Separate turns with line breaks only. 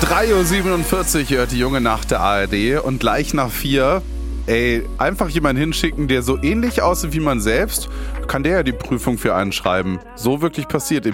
3:47 Uhr hört die junge Nacht der ARD und gleich nach 4, einfach jemanden hinschicken, der so ähnlich aussieht wie man selbst, kann der ja die Prüfung für einen schreiben. So wirklich passiert im